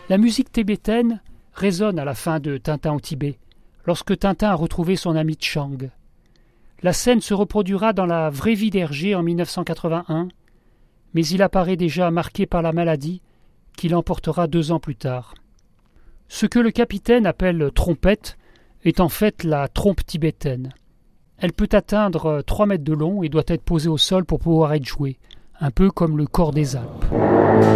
La musique tibétaine résonne à la fin de Tintin au Tibet, lorsque Tintin a retrouvé son ami Chang. La scène se reproduira dans la vraie vie d'Hergé en 1981, mais il apparaît déjà marqué par la maladie qui l'emportera 2 ans plus tard. Ce que le capitaine appelle trompette est en fait la trompe tibétaine. Elle peut atteindre 3 mètres de long et doit être posée au sol pour pouvoir être jouée, un peu comme le cor des Alpes.